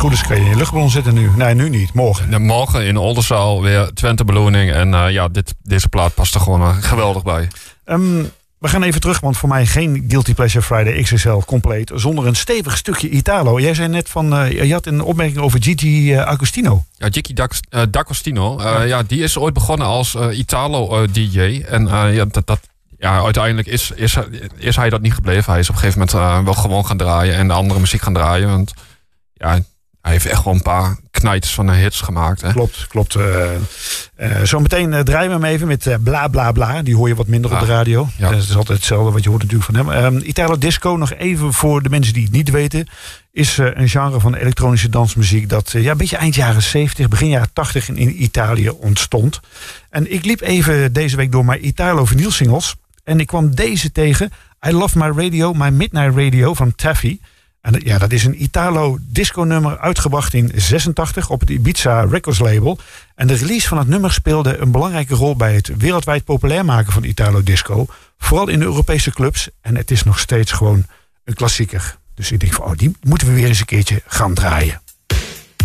goed is kan je in je luchtballon zitten nu. Nee, nu niet. Morgen. Morgen in Oldenzaal weer Twente beloning. En deze plaat past er gewoon geweldig bij. We gaan even terug, want voor mij geen Guilty Pleasure Friday XXL compleet. Zonder een stevig stukje Italo. Jij zei net je had een opmerking over Gigi Agostino. Ja, Gigi D'Agostino. Die is ooit begonnen als Italo-DJ. En uiteindelijk is hij dat niet gebleven. Hij is op een gegeven moment wel gewoon gaan draaien en de andere muziek gaan draaien. Want hij heeft echt wel een paar knijters van hits gemaakt. Hè? Klopt. Zometeen draaien we hem even met Bla Bla Bla. Die hoor je wat minder op de radio. Ja. Dat is altijd hetzelfde wat je hoort natuurlijk van hem. Italo Disco, nog even voor de mensen die het niet weten, is een genre van elektronische dansmuziek dat een beetje eind jaren 70, begin jaren 80 in Italië ontstond. En ik liep even deze week door mijn Italo vinyl singles en ik kwam deze tegen. I Love My Radio, My Midnight Radio van Taffy. En dat is een Italo disco nummer uitgebracht in 86 op het Ibiza Records label. En de release van het nummer speelde een belangrijke rol bij het wereldwijd populair maken van Italo disco. Vooral in de Europese clubs. En het is nog steeds gewoon een klassieker. Dus ik denk van, die moeten we weer eens een keertje gaan draaien.